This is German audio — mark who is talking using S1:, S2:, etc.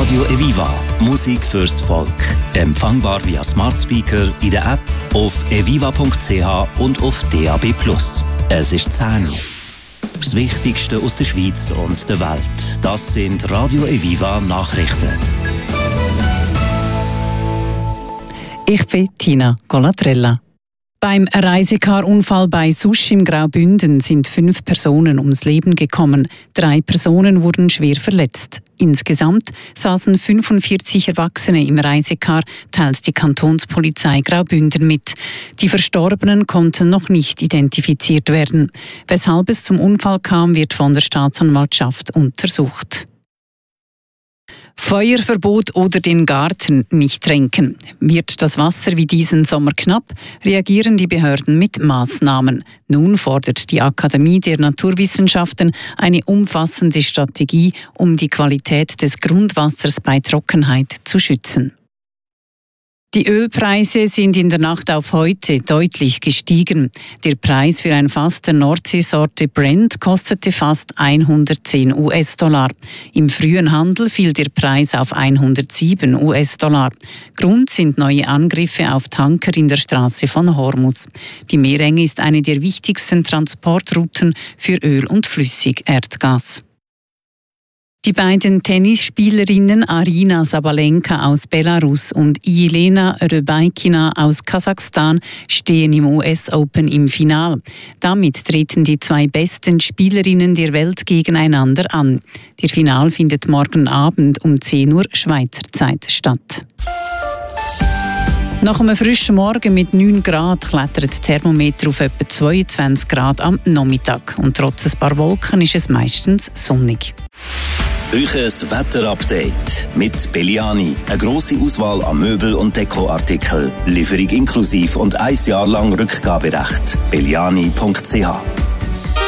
S1: Radio Eviva. Musik fürs Volk. Empfangbar via Smart Speaker, in der App, auf eviva.ch und auf DAB+. Es ist 10 Uhr. Das Wichtigste aus der Schweiz und der Welt. Das sind Radio Eviva Nachrichten.
S2: Ich bin Tina Colatrella. Beim Reisecar-Unfall bei Susch im Graubünden sind 5 Personen ums Leben gekommen. 3 Personen wurden schwer verletzt. Insgesamt saßen 45 Erwachsene im Reisecar, teilt die Kantonspolizei Graubünden mit. Die Verstorbenen konnten noch nicht identifiziert werden. Weshalb es zum Unfall kam, wird von der Staatsanwaltschaft untersucht. Feuerverbot oder den Garten nicht tränken. Wird das Wasser wie diesen Sommer knapp, reagieren die Behörden mit Maßnahmen. Nun fordert die Akademie der Naturwissenschaften eine umfassende Strategie, um die Qualität des Grundwassers bei Trockenheit zu schützen. Die Ölpreise sind in der Nacht auf heute deutlich gestiegen. Der Preis für ein Fass der Nordseesorte Brent kostete fast 110 US-Dollar. Im frühen Handel fiel der Preis auf 107 US-Dollar. Grund sind neue Angriffe auf Tanker in der Straße von Hormuz. Die Meerenge ist eine der wichtigsten Transportrouten für Öl und Flüssigerdgas. Die beiden Tennisspielerinnen Arina Sabalenka aus Belarus und Jelena Rybakina aus Kasachstan stehen im US Open im Finale. Damit treten die 2 besten Spielerinnen der Welt gegeneinander an. Der Finale findet morgen Abend um 10 Uhr Schweizer Zeit statt. Nach einem frischen Morgen mit 9 Grad klettert das Thermometer auf etwa 22 Grad am Nachmittag. Und trotz ein paar Wolken ist es meistens sonnig.
S1: Euches Wetterupdate mit Belliani. Eine grosse Auswahl an Möbel- und Dekoartikeln. Lieferung inklusiv und 1 Jahr lang Rückgaberecht. belliani.ch